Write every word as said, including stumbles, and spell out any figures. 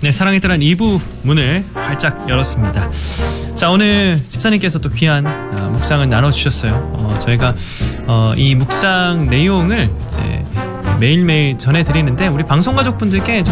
네, 사랑의 딸한 이 부 문을 활짝 열었습니다. 자, 오늘 집사님께서 또 귀한 어, 묵상을 나눠주셨어요. 어, 저희가 어, 이 묵상 내용을 이제 매일매일 전해드리는데 우리 방송가족분들께